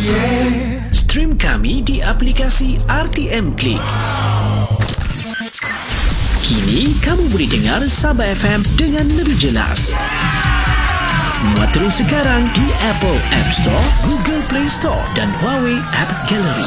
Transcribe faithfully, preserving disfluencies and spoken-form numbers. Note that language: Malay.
Stream kami di aplikasi R T M Click. Kini kamu boleh dengar Sabah F M dengan lebih jelas. Muat turun sekarang di Apple App Store, Google Play Store dan Huawei App Gallery.